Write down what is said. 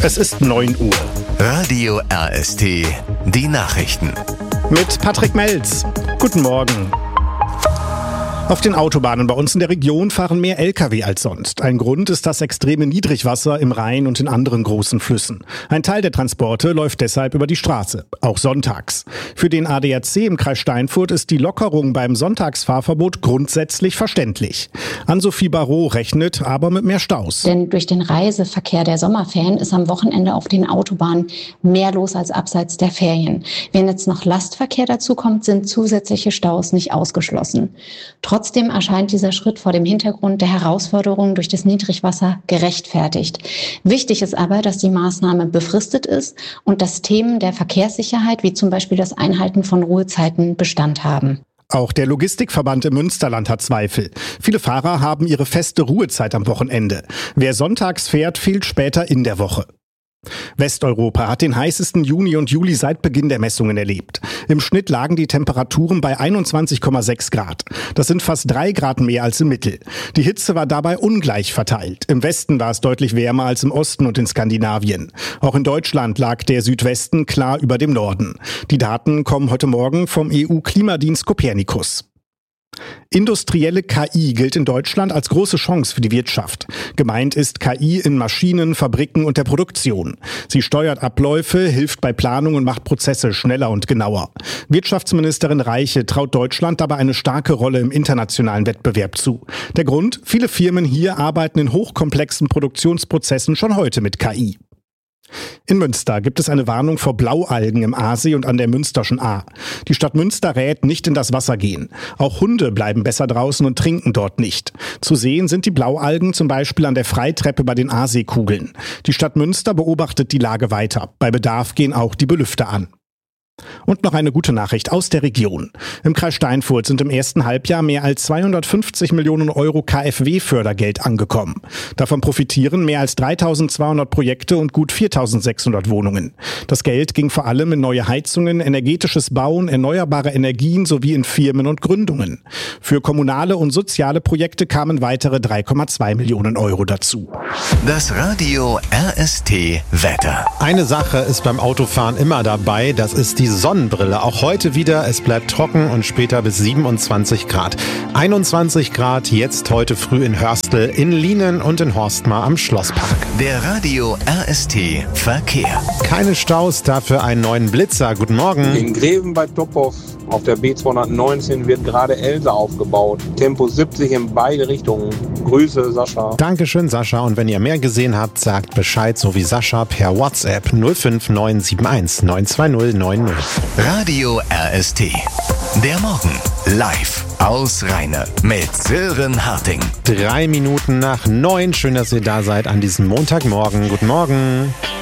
Es ist 9 Uhr. Radio RST, die Nachrichten. Mit Patrick Melz. Guten Morgen. Auf den Autobahnen bei uns in der Region fahren mehr Lkw als sonst. Ein Grund ist das extreme Niedrigwasser im Rhein und in anderen großen Flüssen. Ein Teil der Transporte läuft deshalb über die Straße, auch sonntags. Für den ADAC im Kreis Steinfurt ist die Lockerung beim Sonntagsfahrverbot grundsätzlich verständlich. Ann-Sophie Barrault rechnet aber mit mehr Staus. Denn durch den Reiseverkehr der Sommerferien ist am Wochenende auf den Autobahnen mehr los als abseits der Ferien. Wenn jetzt noch Lastverkehr dazu kommt, sind zusätzliche Staus nicht ausgeschlossen. Trotzdem erscheint dieser Schritt vor dem Hintergrund der Herausforderungen durch das Niedrigwasser gerechtfertigt. Wichtig ist aber, dass die Maßnahme befristet ist und dass Themen der Verkehrssicherheit, wie zum Beispiel das Einhalten von Ruhezeiten, Bestand haben. Auch der Logistikverband im Münsterland hat Zweifel. Viele Fahrer haben ihre feste Ruhezeit am Wochenende. Wer sonntags fährt, fehlt später in der Woche. Westeuropa hat den heißesten Juni und Juli seit Beginn der Messungen erlebt. Im Schnitt lagen die Temperaturen bei 21,6 Grad. Das sind fast 3 Grad mehr als im Mittel. Die Hitze war dabei ungleich verteilt. Im Westen war es deutlich wärmer als im Osten und in Skandinavien. Auch in Deutschland lag der Südwesten klar über dem Norden. Die Daten kommen heute Morgen vom EU-Klimadienst Copernicus. Industrielle KI gilt in Deutschland als große Chance für die Wirtschaft. Gemeint ist KI in Maschinen, Fabriken und der Produktion. Sie steuert Abläufe, hilft bei Planung und macht Prozesse schneller und genauer. Wirtschaftsministerin Reiche traut Deutschland dabei eine starke Rolle im internationalen Wettbewerb zu. Der Grund? Viele Firmen hier arbeiten in hochkomplexen Produktionsprozessen schon heute mit KI. In Münster gibt es eine Warnung vor Blaualgen im Aasee und an der Münsterschen Ahr. Die Stadt Münster rät, nicht in das Wasser gehen. Auch Hunde bleiben besser draußen und trinken dort nicht. Zu sehen sind die Blaualgen zum Beispiel an der Freitreppe bei den Aaseekugeln. Die Stadt Münster beobachtet die Lage weiter. Bei Bedarf gehen auch die Belüfter an. Und noch eine gute Nachricht aus der Region. Im Kreis Steinfurt sind im ersten Halbjahr mehr als 250 Millionen Euro KfW-Fördergeld angekommen. Davon profitieren mehr als 3.200 Projekte und gut 4.600 Wohnungen. Das Geld ging vor allem in neue Heizungen, energetisches Bauen, erneuerbare Energien sowie in Firmen und Gründungen. Für kommunale und soziale Projekte kamen weitere 3,2 Millionen Euro dazu. Das Radio RST Wetter. Eine Sache ist beim Autofahren immer dabei, das ist die Sonnenbrille. Auch heute wieder, es bleibt trocken und später bis 27 Grad. 21 Grad jetzt heute früh in Hörstel, in Lienen und in Horstmar am Schlosspark. Der Radio RST Verkehr. Keine Staus, dafür einen neuen Blitzer. Guten Morgen. In Greven bei Topov auf der B219 wird gerade Elsa aufgebaut. Tempo 70 in beide Richtungen. Grüße, Sascha. Dankeschön, Sascha. Und wenn ihr mehr gesehen habt, sagt Bescheid, so wie Sascha per WhatsApp 05971 920 90. Radio RST. Der Morgen live aus Rheine mit Sören Harting. 3 Minuten nach 9. Schön, dass ihr da seid an diesem Montagmorgen. Guten Morgen.